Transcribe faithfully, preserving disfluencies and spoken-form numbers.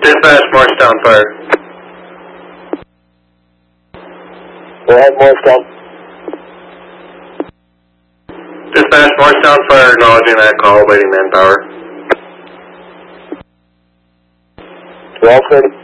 Dispatch, Marshtown Fire. Go ahead, Morristown. Dispatch, Marshtown Fire, acknowledging that call, waiting manpower. We're all clear to